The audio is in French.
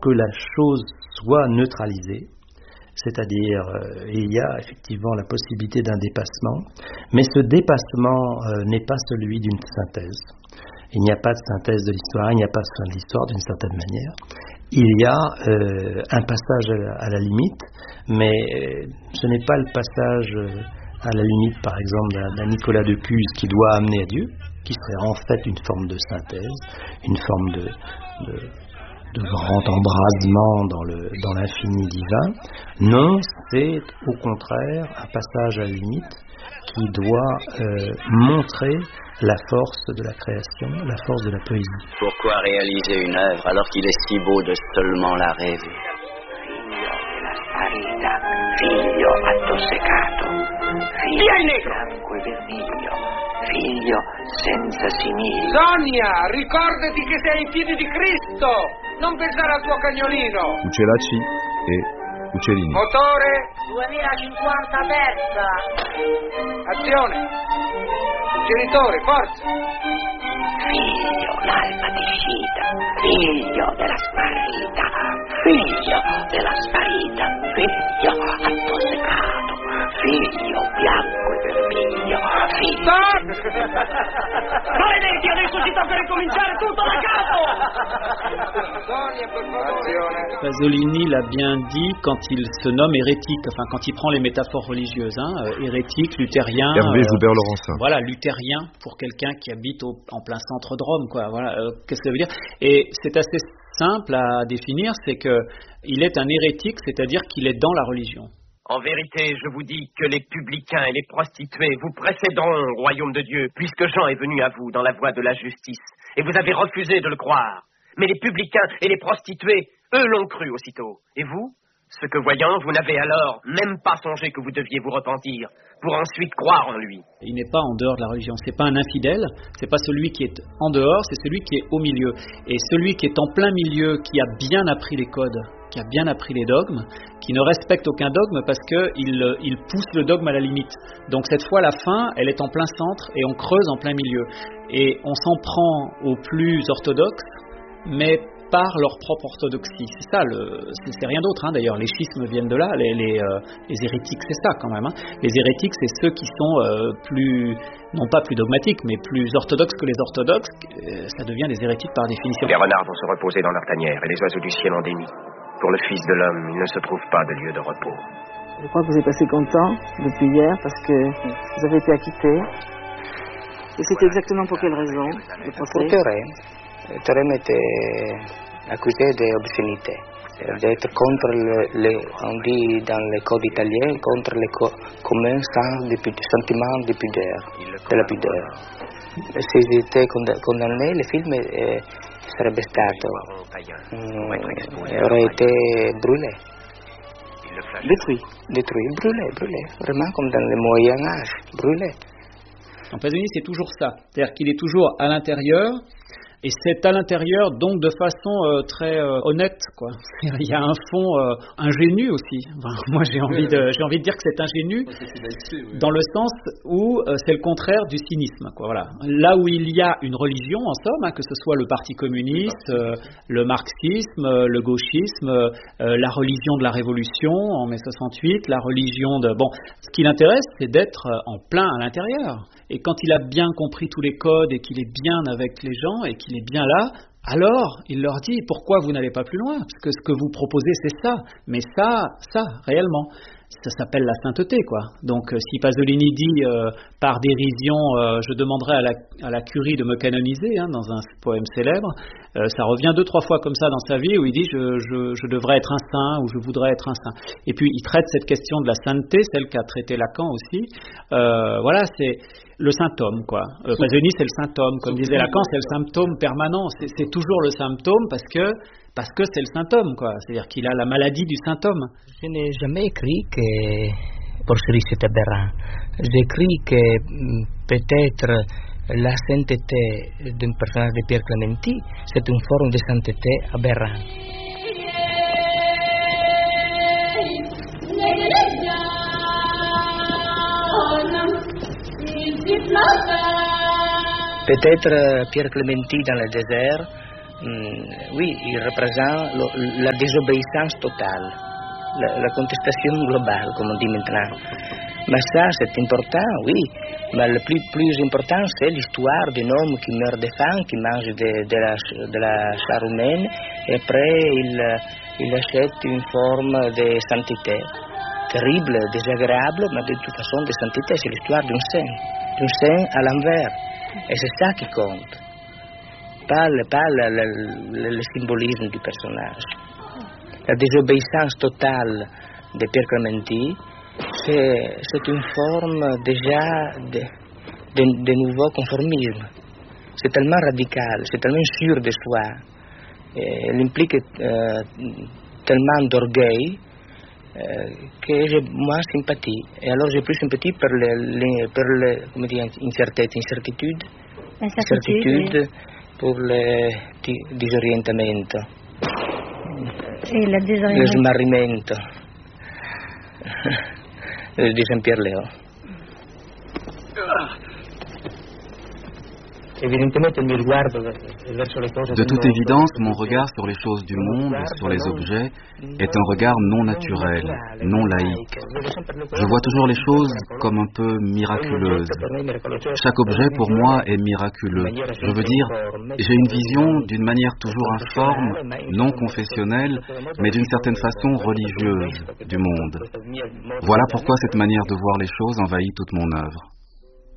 que la chose soit neutralisée. C'est-à-dire, il y a effectivement la possibilité d'un dépassement, mais ce dépassement n'est pas celui d'une synthèse. Il n'y a pas de synthèse de l'histoire, il n'y a pas de fin de l'histoire d'une certaine manière. Il y a un passage à la limite, mais ce n'est pas le passage à la limite, par exemple, d'un Nicolas de Cuse qui doit amener à Dieu, qui serait en fait une forme de synthèse, une forme de grand embrasement dans l'infini divin. Non, c'est au contraire un passage à la limite qui doit montrer la force de la création, la force de la poésie. Pourquoi réaliser une œuvre alors qu'il est si beau de seulement la rêver? Figlio attossecato, figlio bianco e vermiglio, figlio senza simili. Sonia, ricordati che sei ai piedi di Cristo, non pensare al tuo cagnolino. Uccelacci e Uccellini. Motore 2050 terza. Azione. Genitore, forza. Figlio l'alba discita, figlio della smarrita, figlio della sparita, figlio attossecato, figlio bianco e vermiglio, figlio... Stop! Maledetti, adesso ci tocca ricominciare tutto da capo! Sonia, per favore. Pasolini l'a bien dit quand il se nomme hérétique, enfin quand il prend les métaphores religieuses, hérétique, luthérien. Hervé Joubert-Laurencin. Voilà, luthérien pour quelqu'un qui habite en plein centre de Rome, quoi. Voilà, qu'est-ce que ça veut dire? Et c'est assez simple à définir, c'est que il est un hérétique, c'est-à-dire qu'il est dans la religion. En vérité, je vous dis que les publicains et les prostituées vous précéderont au royaume de Dieu, puisque Jean est venu à vous dans la voie de la justice, et vous avez refusé de le croire. Mais les publicains et les prostituées, eux l'ont cru aussitôt. Et vous, ce que voyant, vous n'avez alors même pas songé que vous deviez vous repentir, pour ensuite croire en lui. Il n'est pas en dehors de la religion, c'est pas un infidèle, c'est pas celui qui est en dehors, c'est celui qui est au milieu. Et celui qui est en plein milieu, qui a bien appris les codes, qui a bien appris les dogmes, qui ne respecte aucun dogme parce qu'il pousse le dogme à la limite. Donc cette fois, la fin, elle est en plein centre et on creuse en plein milieu. Et on s'en prend aux plus orthodoxes, mais par leur propre orthodoxie. C'est ça, c'est rien d'autre, d'ailleurs. Les schismes viennent de là, les hérétiques, c'est ça quand même. Les hérétiques, c'est ceux qui sont plus, non pas plus dogmatiques, mais plus orthodoxes que les orthodoxes. Ça devient des hérétiques par définition. Les renards vont se reposer dans leur tanière et les oiseaux du ciel en déni. Pour le Fils de l'homme, il ne se trouve pas de lieu de repos. Je crois que vous êtes assez content depuis hier parce que vous avez été acquitté. Et c'était exactement pour quelle raison, le procès? Théorème était accusé d'obscénité, d'être contre on dit dans les codes italiens, contre les communs sentiments de pudeur, de la pudeur. S'il était condamné, le film sarebbe stato, aurait été brûlé. Détruit, brûlé, vraiment comme dans le Moyen Âge, brûlé. En Pasolini, c'est toujours ça, c'est-à-dire qu'il est toujours à l'intérieur. Et c'est à l'intérieur, donc de façon très honnête, quoi. Il y a un fond ingénu aussi. Enfin, moi, j'ai envie de dire que c'est ingénu dans le sens où c'est le contraire du cynisme, quoi. Voilà. Là où il y a une religion, en somme, que ce soit le Parti communiste, le marxisme, le gauchisme, la religion de la Révolution en mai 68, la religion de... Bon, ce qui l'intéresse, c'est d'être en plein à l'intérieur. Et quand il a bien compris tous les codes et qu'il est bien avec les gens et qu'il est bien là, alors il leur dit pourquoi vous n'allez pas plus loin, parce que ce que vous proposez c'est ça, mais ça réellement, ça s'appelle la sainteté, quoi. Donc si Pasolini dit par dérision je demanderai à la curie de me canoniser, dans un poème célèbre, ça revient 2-3 fois comme ça dans sa vie où il dit je devrais être un saint ou je voudrais être un saint. Et puis il traite cette question de la sainteté, celle qu'a traité Lacan aussi. Voilà, c'est le symptôme, quoi. Pasolini, c'est le symptôme. Comme disait Lacan, c'est le symptôme permanent. C'est toujours le symptôme parce que c'est le symptôme, quoi. C'est-à-dire qu'il a la maladie du symptôme. Je n'ai jamais écrit que Porphyrie c'était aberrant. J'écris que peut-être la sainteté d'un personnage de Pierre Clémenti, c'est une forme de sainteté aberrante. Peut-être Pierre Clémenti dans le désert oui, il représente la désobéissance totale, la contestation globale, comme on dit maintenant. Mais ça, c'est important, oui. Mais le plus important, c'est l'histoire d'un homme qui meurt de faim, qui mange de la chair humaine, et après il achète une forme de sainteté. Terrible, désagréable, mais de toute façon, de sainteté, c'est l'histoire d'un saint à l'envers. Et c'est ça qui compte. Pas le symbolisme du personnage. La désobéissance totale de Pierre Clementi, c'est une forme déjà de nouveau conformisme. C'est tellement radical, c'est tellement sûr de soi. Elle implique tellement d'orgueil que j'ai moins sympathie. Et alors j'ai plus sympathie pour l'incertitude, pour le disorientamento, lo smarrimento di San Pierleo. De toute évidence, mon regard sur les choses du monde, sur les objets, est un regard non naturel, non laïque. Je vois toujours les choses comme un peu miraculeuses. Chaque objet pour moi est miraculeux. Je veux dire, j'ai une vision d'une manière toujours informe, non confessionnelle, mais d'une certaine façon religieuse du monde. Voilà pourquoi cette manière de voir les choses envahit toute mon œuvre.